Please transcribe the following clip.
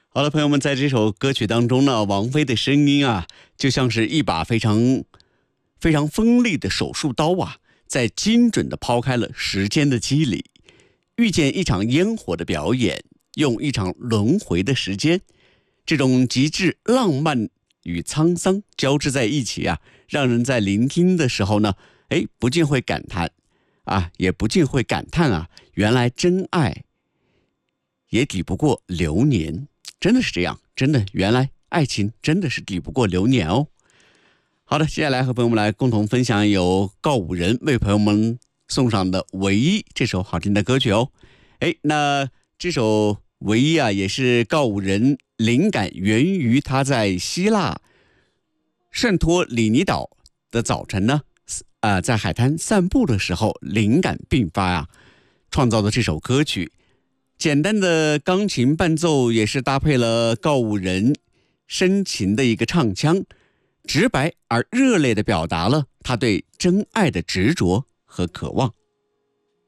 好了，朋友们，在这首歌曲当中呢，王菲的声音啊，就像是一把非常锋利的手术刀啊，在精准地抛开了时间的肌理，遇见一场烟火的表演，用一场轮回的时间，这种极致浪漫与沧桑交织在一起啊，让人在聆听的时候呢，不禁会感叹啊，也不禁会感叹啊，原来真爱也抵不过流年。真的是这样，真的，原来爱情真的是抵不过流年哦。好的，接下来和朋友们来共同分享由告五人为朋友们送上的《唯一》这首好听的歌曲哦。那这首《唯一》啊，也是告五人灵感源于他在希腊圣托里尼岛的早晨呢，在海滩散步的时候灵感迸发啊，创造的这首歌曲。简单的钢琴伴奏也是搭配了告五人深情的一个唱腔，直白而热烈地表达了他对真爱的执着和渴望。